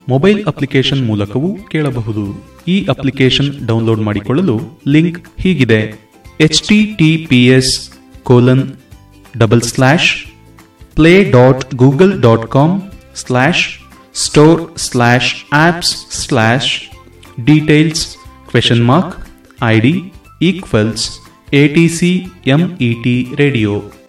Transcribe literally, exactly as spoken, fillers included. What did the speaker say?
Mobile application ಮೂಲಕವೂ ಕೇಳಬಹುದು. ಈ ಅಪ್ಲಿಕೇಶನ್ ಡೌನ್ಲೋಡ್ ಮಾಡಿಕೊಳ್ಳಲು ಲಿಂಕ್ ಹೀಗಿದೆ: H T T P S colon double slash play dot Google dot com slash store slash apps slash details question mark I D equals A T C M E T radio.